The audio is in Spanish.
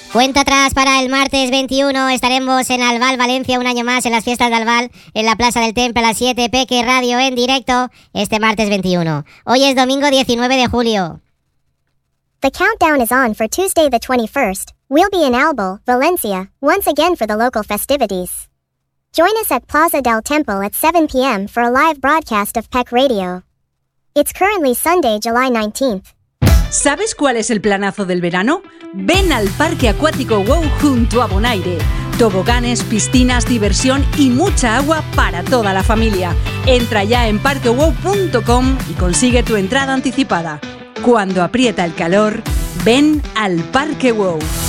Cuenta atrás para el martes 21. Estaremos en Albal, Valencia, un año más en las fiestas de Albal, en la Plaza del Temple a las 7. Peque Radio en directo este martes 21. Hoy es domingo 19 de julio. The countdown is on for Tuesday the 21st. We'll be in Albal, Valencia, once again for the local festivities. Join us at Plaza del Temple at 7 p.m. for a live broadcast of PEC Radio. It's currently Sunday, July 19th. ¿Sabes cuál es el planazo del verano? Ven al Parque Acuático WOW junto a Bonaire. Toboganes, piscinas, diversión y mucha agua para toda la familia. Entra ya en parquewow.com y consigue tu entrada anticipada. Cuando aprieta el calor, ven al Parque WOW.